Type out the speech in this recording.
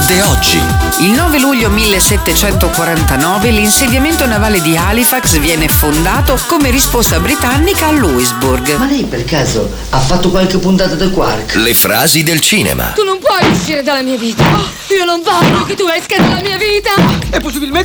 accadde oggi. Il 9 luglio 1749 l'insediamento navale di Halifax viene fondato come risposta britannica a Louisburg. Ma lei per caso ha fatto qualche puntata da Quark? Le frasi del cinema. Tu non puoi uscire dalla mia vita. Io non voglio che tu esca dalla mia vita. E possibilmente